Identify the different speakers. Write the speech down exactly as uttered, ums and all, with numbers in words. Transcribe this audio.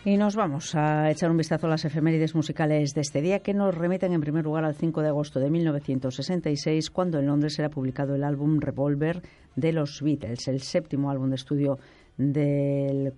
Speaker 1: Y nos vamos a echar un vistazo a las efemérides musicales de este día, que nos remiten en primer lugar al cinco de agosto de mil novecientos sesenta y seis, cuando en Londres era publicado el álbum Revolver de los Beatles, el séptimo álbum de estudio del